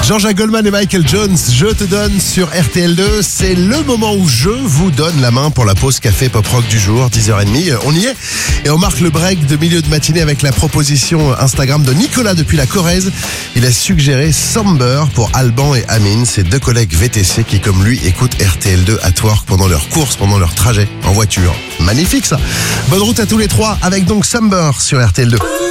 Jean-Jacques Goldman et Michael Jones, je te donne sur RTL2. C'est le moment où je vous donne la main pour la pause café pop rock du jour, 10h30. On y est et on marque le break de milieu de matinée avec la proposition Instagram de Nicolas depuis la Corrèze. Il a suggéré Somber pour Alban et Amine, ses deux collègues VTC qui, comme lui, écoutent RTL2 at work pendant leur course, pendant leur trajet en voiture. Magnifique ça. Bonne route à tous les trois avec donc Somber sur RTL2.